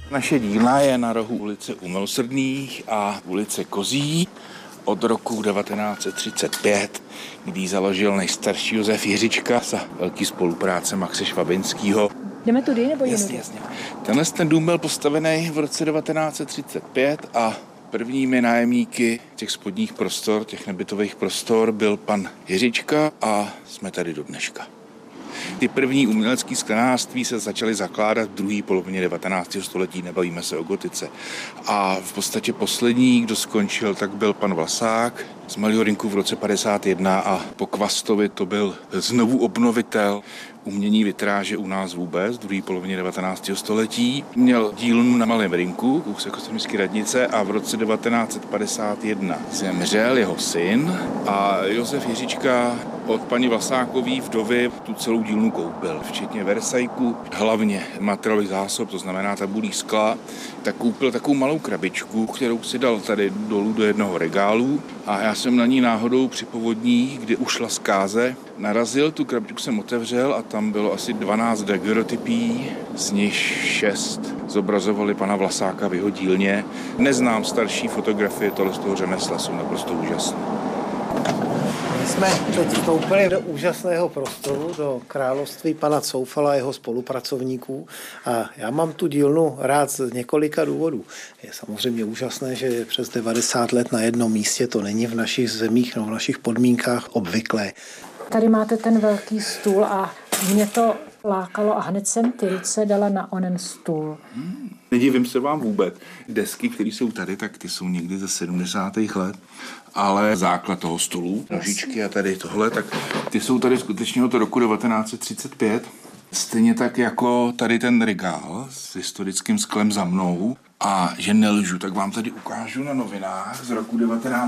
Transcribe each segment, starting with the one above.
Naše dílna je na rohu ulice U Milosrdných a ulice Kozí od roku 1935, kdy založil nejstarší Josef Jiřička za velký spolupráce Maxe Švabinského. Jdeme tudy nebo jinudy? Jasně. Ten dům byl postavený v roce 1935 a prvními nájemníky těch spodních prostor, těch nebytových prostor byl pan Jiřička a jsme tady do dneška. Ty první umělecké sklenářství se začaly zakládat v druhé polovině 19. století, nebavíme se o gotice. A v podstatě poslední, kdo skončil, tak byl pan Vlasák z Malého Rynku v roce 51 a po Kvastovi to byl znovu obnovitel umění vitráže u nás vůbec v druhé polovině 19. století. Měl dílnu na Malém Rynku, kousek Kostoměstské radnice, a v roce 1951 zemřel jeho syn a Josef Jiřička od paní Vlasákové vdovy tu celou dílnu koupil, včetně versajku, hlavně materiálových zásob, to znamená tabulí skla, tak koupil takovou malou krabičku, kterou si dal tady dolů do jednoho regálu a já jsem na ní náhodou při povodní, kdy ušla zkáze, narazil, tu krabičku jsem otevřel a tam bylo asi 12 daguerreotypií, z nich 6 zobrazovali pana Vlasáka v jeho dílně. Neznám starší fotografie tohle z toho řemesla, jsou naprosto úžasné. My jsme teď vstoupili do úžasného prostoru, do království pana Coufala a jeho spolupracovníků a já mám tu dílnu rád z několika důvodů. Je samozřejmě úžasné, že je přes 90 let na jednom místě, to není v našich zemích nebo v našich podmínkách obvyklé. Tady máte ten velký stůl a mě to lákalo a hned jsem ty ruce dala na onen stůl. Nedivím se vám vůbec. Desky, které jsou tady, tak ty jsou někdy ze 70. let, ale základ toho stolu, nožičky a tady tohle, tak ty jsou tady skutečně od roku 1935. Stejně tak jako tady ten regál s historickým sklem za mnou. A že nelžu, tak vám tady ukážu na novinách z roku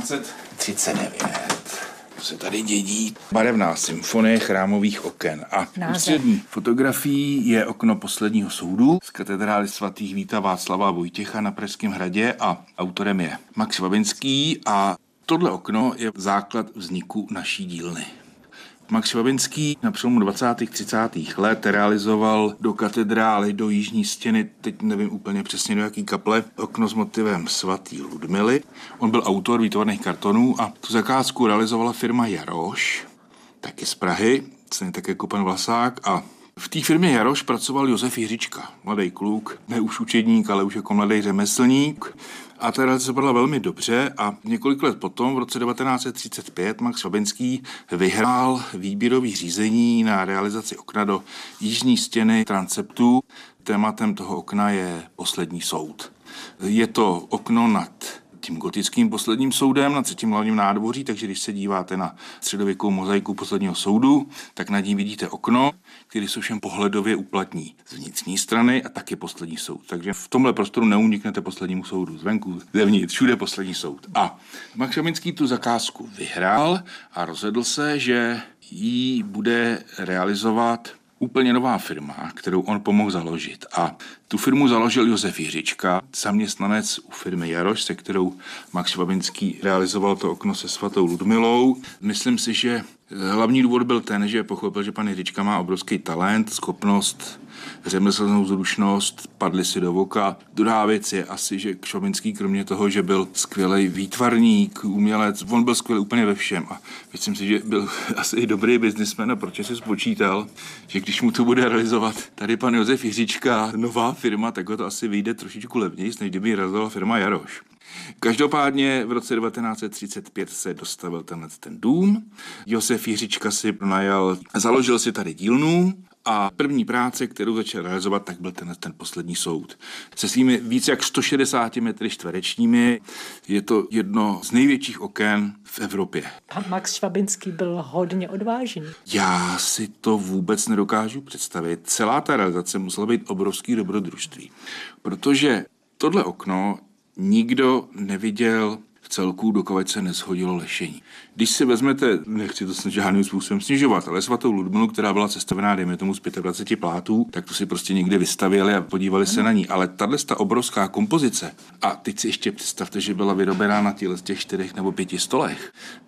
1939. Se tady dědí barevná symfonie chrámových oken. A ústřední fotografií je okno posledního soudu z katedrály svatých Víta Václava a Vojtěcha na Pražském hradě a autorem je Max Švabinský a tohle okno je základ vzniku naší dílny. Max Švabinský na přelomu 20. 30. let realizoval do katedrály, do jižní stěny, teď nevím úplně přesně do jaký kaple, okno s motivem svatý Ludmily. On byl autor výtvarných kartonů a tu zakázku realizovala firma Jaroš, taky z Prahy, stejně tak jako pan Vlasák, a v té firmě Jaroš pracoval Josef Jiřička, mladý kluk, ne už učedník, ale už jako mladý řemeslník. A ta realizace byla velmi dobře a několik let potom, v roce 1935, Max Švabinský vyhrál výběrové řízení na realizaci okna do jižní stěny transeptu. Tématem toho okna je Poslední soud. Je to okno nad tím gotickým posledním soudem na třetím hlavním nádvoří, takže když se díváte na středověkou mozaiku Posledního soudu, tak nad ním vidíte okno, které se všem pohledově uplatní z vnitřní strany a taky Poslední soud. Takže v tomhle prostoru neuniknete Poslednímu soudu, zvenku, zevnitř, všude Poslední soud. A Max Švabinský tu zakázku vyhrál a rozhodl se, že ji bude realizovat úplně nová firma, kterou on pomohl založit. A tu firmu založil Josef Jiřička, zaměstnanec u firmy Jaroš, se kterou Max Švabinský realizoval to okno se svatou Ludmilou. Myslím si, že hlavní důvod byl ten, že pochopil, že pan Jiřička má obrovský talent, schopnost, řemeslnou zručnost, padli si do voka. Druhá věc je asi, že Švabinský kromě toho, že byl skvělý výtvarník, umělec, on byl skvělý úplně ve všem a myslím si, že byl asi i dobrý biznismen a proč si spočítal, že když mu to bude realizovat tady pan Josef Jiřička, nová firma, tak ho to asi vyjde trošičku levněji, než kdyby realizovala firma Jaroš. Každopádně v roce 1935 se dostavil ten dům. Josef Jiřička si pronajal, založil si tady dílnu a první práce, kterou začal realizovat, tak byl ten Poslední soud. Se svými víc jak 160 metry čtverečními je to jedno z největších oken v Evropě. Pan Max Švabinský byl hodně odvážný. Já si to vůbec nedokážu představit. Celá ta realizace musela být obrovský dobrodružství, protože tohle okno nikdo neviděl v celku, dokud se neshodilo lešení. Když si vezmete, nechci to žádným způsobem snižovat, ale svatou Ludmilu, která byla sestavená, dejme tomu, z 25 plátů, tak to si prostě někde vystavěli a podívali se na ní. Ale tato obrovská kompozice, a teď si ještě představte, že byla vyrobená na těch 4 nebo 5 stolech,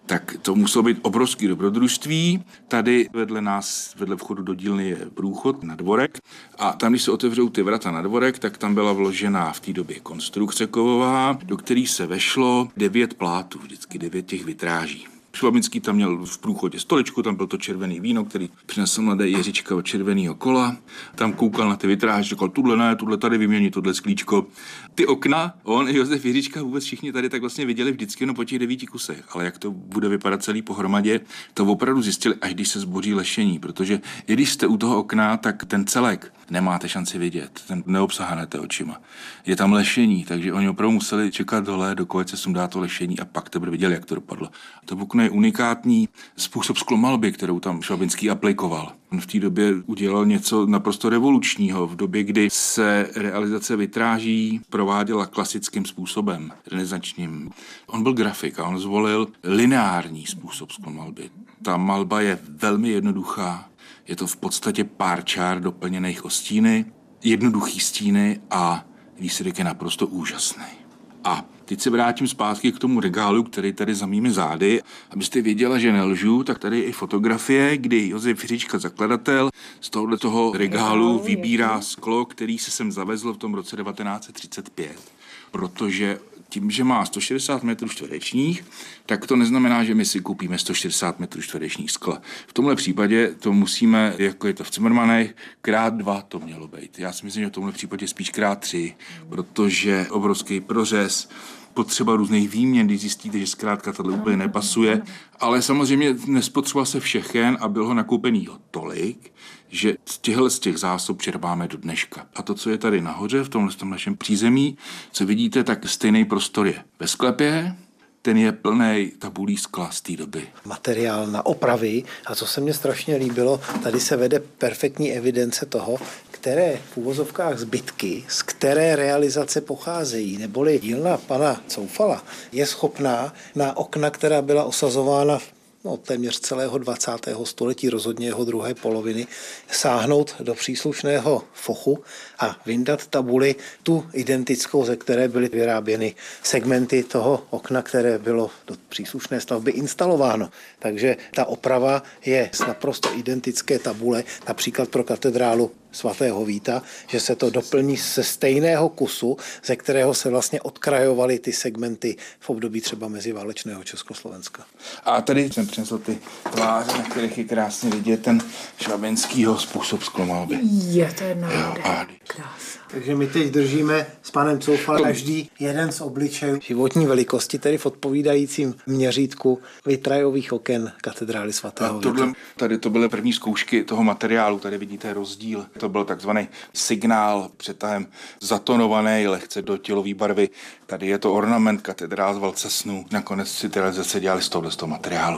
tak to muselo být obrovský dobrodružství. Tady vedle nás, vedle vchodu do dílny je průchod na dvorek a tam, když se otevřou ty vrata na dvorek, tak tam byla vložená v té době konstrukce kovová, do který se vešlo 9 plátů, vždycky 9 těch vitráží. Švabinský tam měl v průchodě stoličku, tam byl to červený víno, který přinesl mladé Jiříčka od červeného kola. Tam koukal na ty vitráže, říkal, tuhle ne, tuhle tady vymění, tohle sklíčko. Ty okna, on i Josef Jiříčka, vůbec všichni tady tak vlastně viděli vždycky jenom po těch 9 kusech. Ale jak to bude vypadat celý pohromadě, to opravdu zjistili, až když se zboří lešení, protože i když jste u toho okna, tak ten celek nemáte šanci vidět, ten neobsahanete očima. Je tam lešení, takže oni opravdu museli čekat dole, dokud se sundá to lešení a pak teprve viděli, jak to dopadlo. To okno je unikátní způsob sklomalby, kterou tam Švabinský aplikoval. On v té době udělal něco naprosto revolučního, v době, kdy se realizace vitráží prováděla klasickým způsobem, renesančním. On byl grafik a on zvolil lineární způsob sklomalby. Ta malba je velmi jednoduchá, je to v podstatě pár čár doplněných o stíny, jednoduchý stíny a výsledek je naprosto úžasný. A teď se vrátím zpátky k tomu regálu, který tady za mými zády. Abyste věděla, že nelžu, tak tady je i fotografie, kdy Josef Jiříčka, zakladatel, z tohoto regálu vybírá sklo, který se sem zavezl v tom roce 1935. Protože tím, že má 160 metrů čtverečních, tak to neznamená, že my si koupíme 160 metrů čtverečních skla. V tomhle případě to musíme, jako je to v Cimrmanech, krát 2 to mělo být. Já si myslím, že v tomhle případě spíš krát 3, protože obrovský prořez, potřeba různých výměn, když zjistíte, že zkrátka tohle úplně nepasuje, ale samozřejmě nespotřeboval se všechen a byl ho nakoupený tolik, že z těch zásob čerpáme do dneška. A to, co je tady nahoře v tom našem přízemí, co vidíte, tak stejný prostor je ve sklepě, ten je plný tabulí skla z té doby. Materiál na opravy a co se mně strašně líbilo, tady se vede perfektní evidence toho, které v uvozovkách zbytky, z které realizace pocházejí, neboli dílna pana Coufala je schopná na okna, která byla osazována téměř celého 20. století, rozhodně jeho druhé poloviny, sáhnout do příslušného fochu a vyndat tabuli tu identickou, ze které byly vyráběny segmenty toho okna, které bylo do příslušné stavby instalováno. Takže ta oprava je z naprosto identické tabule, například pro katedrálu svatého Víta, že se to doplní ze stejného kusu, ze kterého se vlastně odkrajovaly ty segmenty v období třeba meziválečného Československa. A tady jsem přinesl ty tváře, na kterých je krásně vidět ten Švabinskýho způsob sklomalby. Je to nádherná. Takže my teď držíme s panem Coufalem každý jeden z obličejů životní velikosti, tedy v odpovídajícím měřítku vitrajových oken katedrály svatého Víta. Tady to byly první zkoušky toho materiálu, tady vidíte rozdíl. To byl takzvaný signál přetahem zatonovaný lehce do tělové barvy. Tady je to ornament katedrál z Valcesnu. Nakonec si ty realizace dělali z tohoto materiálu.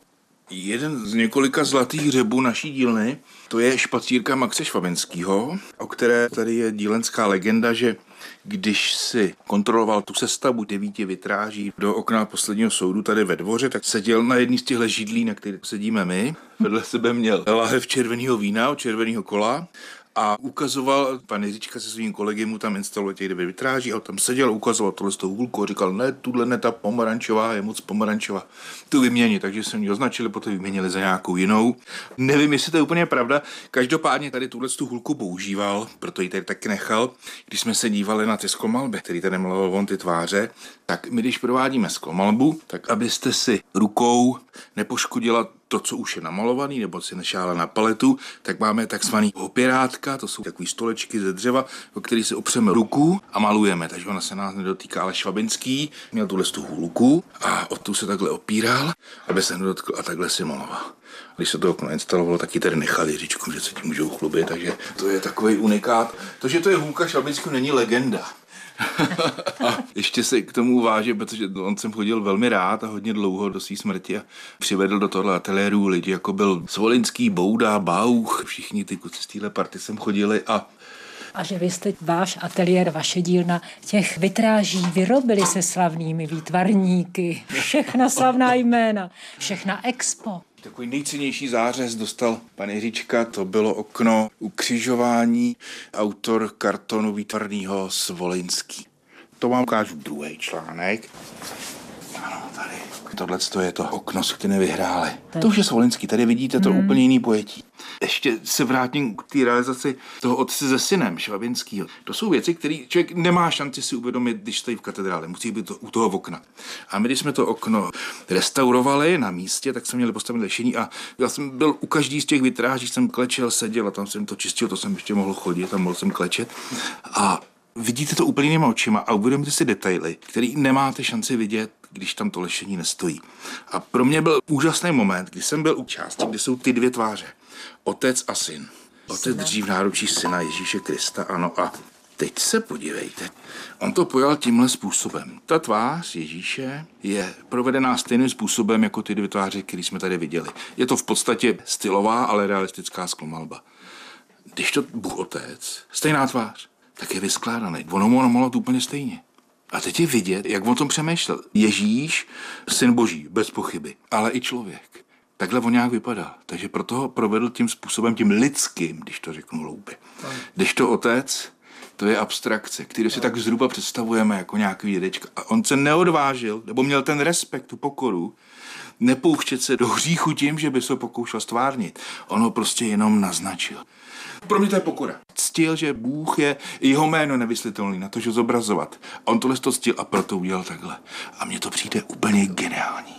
Jeden z několika zlatých hřebů naší dílny, to je špacírka Maxe Švabinského, o které tady je dílenská legenda, že když si kontroloval tu sestavu 9 vitráží do okna posledního soudu tady ve dvoře, tak seděl na jedný z těchto židlí, na kterých sedíme my. Vedle sebe měl lahev červeného vína od červeného kola a ukazoval, pan Jiříčka se svým kolegy mu tam instaloval těch 9 vitráží a tam seděl a ukazoval tohle z toho hůlku a říkal, ne, tuhle ne, ta pomarančová je moc pomarančová, tu vyměnit, takže jsme ji označili, potom vyměnili za nějakou jinou. Nevím, jestli to je úplně pravda, každopádně tady tuhle tu hůlku používal, proto ji tady taky nechal. Když jsme se dívali na ty sklomalby, který tady maloval on ty tváře, tak my když provádíme sklomalbu, tak abyste si rukou nepoškodila to, co už je namalovaný, nebo si nešála na paletu, tak máme takzvaný opěrátka, to jsou takový stolečky ze dřeva, o který si opřeme ruku a malujeme, takže ona se nás nedotýká, ale Švabinský měl tuhle tu hůlku a o tu se takhle opíral, aby se nedotkl a takhle si maloval. Když se to okno instalovalo, tak ji tady nechali Jiříčku, že se tím můžou chlubit, takže to je takový unikát. To, že to je hůlka Švabinského, není legenda. A ještě se k tomu váže, protože on sem chodil velmi rád a hodně dlouho do své smrti a přivedl do tohle ateliéru lidi, jako byl Svolinský, Bouda, Bauch, všichni ty kluci z téhle party sem chodili a že vy jste váš ateliér, vaše dílna těch vitráží vyrobili se slavnými výtvarníky, všechna slavná jména, všechna expo. Takový nejcennější zářez dostal pan Jiříčka, to bylo okno Ukřižování, autor kartonu výtvarného Svolinský. To vám ukážu druhý článek. Ano, tady. Tohle je to okno, s kterým vyhráli. To už je Svolinský, tady vidíte to úplně jiný pojetí. Ještě se vrátím k té realizaci toho Otce se synem Švabinskýho. To jsou věci, které člověk nemá šanci si uvědomit, když stojí v katedrále. Musí být to u toho okna. A my, když jsme to okno restaurovali na místě, tak jsme měli postavit lešení a já jsem byl u každý z těch vitráží, jsem klečel, seděl a tam jsem to čistil, to jsem ještě mohl chodit a mohl jsem klečet. A vidíte to úplně jinýma očima a uvědomíte si detaily, který nemáte šanci vidět, když tam to lešení nestojí. A pro mě byl úžasný moment, kdy jsem byl u části, kde jsou ty dvě tváře. Otec a syn. Otec drží v náručí syna Ježíše Krista, ano. A teď se podívejte. On to pojal tímhle způsobem. Ta tvář Ježíše je provedená stejným způsobem jako ty dvě tváře, které jsme tady viděli. Je to v podstatě stylová, ale realistická sklomalba. Když to Bůh Otec, stejná tvář, tak je vyskládaný. Ono mohlo malovat úplně stejně. A teď je vidět, jak on tom přemýšlel. Ježíš, syn Boží, bez pochyby, ale i člověk. Takhle on nějak vypadal. Takže proto ho provedl tím způsobem, tím lidským, když to řeknu hloupě. Když to Otec, to je abstrakce, který si tak zhruba představujeme jako nějaký dědečka. A on se neodvážil, nebo měl ten respekt, tu pokoru, nepouštět se do hříchu tím, že by se ho pokoušel stvárnit. On ho prostě jenom naznačil. Pro mě to je pokora. Ctil, že Bůh je jeho jméno nevysvětlitelný na to, že zobrazovat. A on tohle to ctil a proto udělal takhle. A mně to přijde úplně geniální.